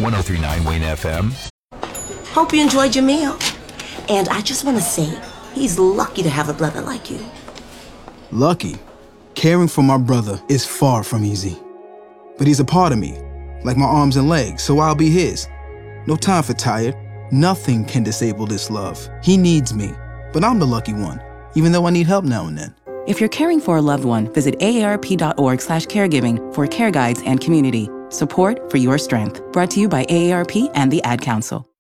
1039 Wayne FM. Hope you enjoyed your meal. And I just want to say, he's lucky to have a brother like you. Lucky? Caring for my brother is far from easy. But he's a part of me, like my arms and legs, so I'll be his. No time for tired. Nothing can disable this love. He needs me, but I'm the lucky one, even though I need help now and then. If you're caring for a loved one, visit aarp.org/caregiving for care guides and community. Support for your strength. Brought to you by AARP and the Ad Council.